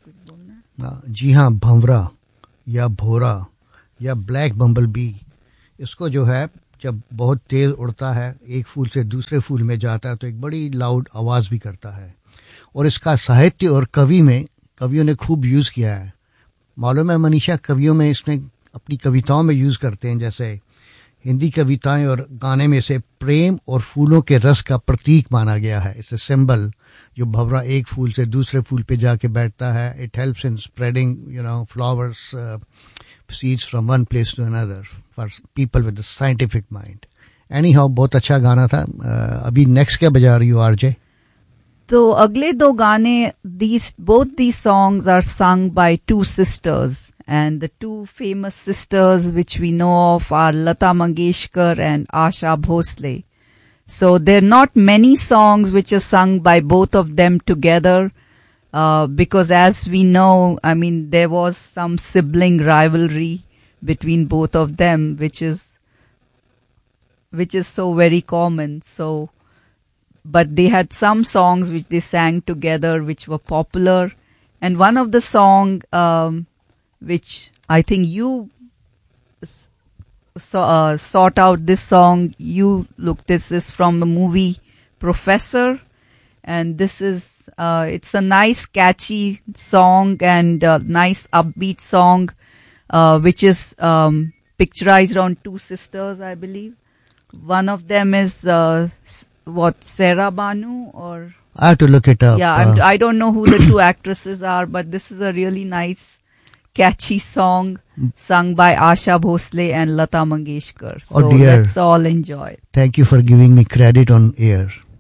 कुछ बोलना है? जी हाँ, भंवरा या भोरा या ब्लैक बम्बल बी, इसको जो है जब बहुत तेज उड़ता है, एक फूल से दूसरे फूल में जाता है, तो एक बड़ी लाउड आवाज़ भी करता है। और इसका साहित्य और कवियों ने खूब यूज़ किया है। मालूम है मनीषा, कवियों में इसने अपनी कविताओं में यूज़ करते हैं। जैसे हिंदी कविताएं और गाने में से प्रेम और फूलों के रस का प्रतीक माना गया है, इसे सिंबल। जो भंवरा एक फूल से दूसरे फूल पे जाके बैठता है, it helps in spreading flowers seeds from one place to another for people with scientific mind. Any how, बहुत अच्छा गाना था। अभी नेक्स्ट क्या बजा रही हो आरजे? तो अगले दो गाने, both these songs are sung by two sisters, and the two famous sisters which we know of are Lata Mangeshkar and Asha Bhosle. So there are not many songs which are sung by both of them together, because as we know, I mean, there was some sibling rivalry between both of them, which is so very common. So, but they had some songs which they sang together which were popular, and one of the song which I think you sought out this song, this is from the movie Professor, and this is it's a nice catchy song and nice upbeat song which is picturized around two sisters, I believe. One of them is Sarah Banu, or I have to look it up. Yeah, I don't know who the two actresses are, but this is a really nice, catchy song sung by Asha Bhosle and Lata Mangeshkar. So Oh dear. let's all enjoy. Thank you for giving me credit on air.